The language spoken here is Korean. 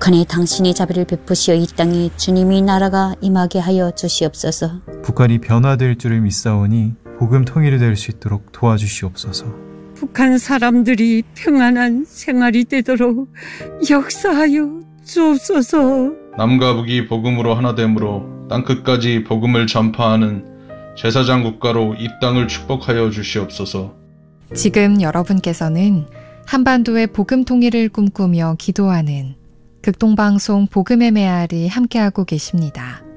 북한에 당신이 자비를 베푸시어 이 땅에 주님이 나라가 임하게 하여 주시옵소서. 북한이 변화될 줄을 믿사오니 복음 통일이 될 수 있도록 도와주시옵소서. 북한 사람들이 평안한 생활이 되도록 역사하여 주옵소서. 남과 북이 복음으로 하나됨으로 땅끝까지 복음을 전파하는 제사장 국가로 이 땅을 축복하여 주시옵소서. 지금 여러분께서는 한반도의 복음 통일을 꿈꾸며 기도하는 극동방송 복음의 메아리 함께하고 계십니다.